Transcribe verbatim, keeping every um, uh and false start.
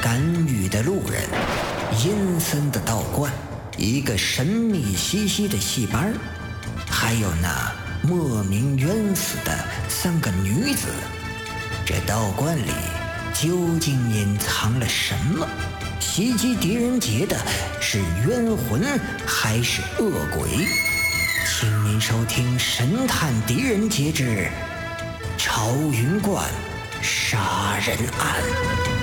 干预的路人，阴森的道观，一个神秘兮兮的戏班，还有那莫名冤死的三个女子。这道观里究竟隐藏了什么？袭击狄仁杰的是冤魂还是恶鬼？请您收听《神探狄仁杰之朝云观杀人案》。